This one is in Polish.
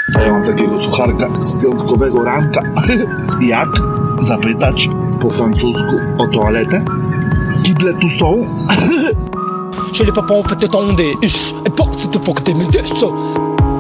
A ja mam takiego sucharka z piątkowego ranka. Jak zapytać po francusku o toaletę? Kible tu są? Chez les papas on fait des tondes, et porte de fuck des médecins.